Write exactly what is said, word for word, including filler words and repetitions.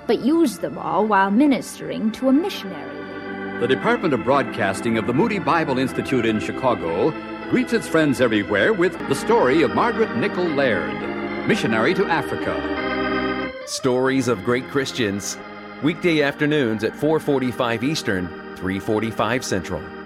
but used them all while ministering to a missionary. The Department of Broadcasting of the Moody Bible Institute in Chicago greets its friends everywhere with the story of Margaret Nichol Laird, missionary to Africa. Stories of Great Christians, weekday afternoons at four forty-five Eastern, three forty-five Central.